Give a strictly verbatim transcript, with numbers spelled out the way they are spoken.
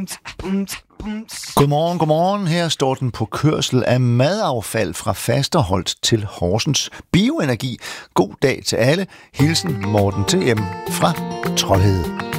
Godmorgen, godmorgen. Her står den på kørsel af madaffald fra Fasterholt til Horsens Bioenergi. God dag til alle. Hilsen Morten T M fra Troldhede.